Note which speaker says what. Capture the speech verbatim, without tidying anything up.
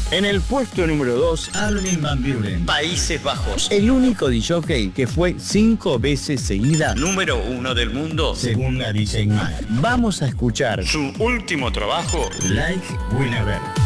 Speaker 1: En el puesto número dos,
Speaker 2: Armin van Buuren,
Speaker 3: Países Bajos.
Speaker 1: el único disc-jockey que fue cinco veces seguida
Speaker 3: Número uno del mundo.
Speaker 2: según la D J Mag.
Speaker 1: Vamos a escuchar
Speaker 3: Su último trabajo.
Speaker 2: Like Whenever.